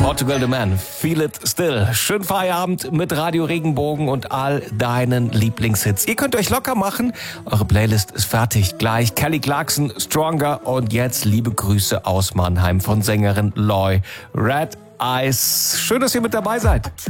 Portugal the Man, Feel It Still. Schönen Feierabend mit Radio Regenbogen und all deinen Lieblingshits. Ihr könnt euch locker machen. Eure Playlist ist fertig. Gleich Kelly Clarkson, Stronger. Und jetzt liebe Grüße aus Mannheim von Sängerin Loy. Red Eyes. Schön, dass ihr mit dabei seid.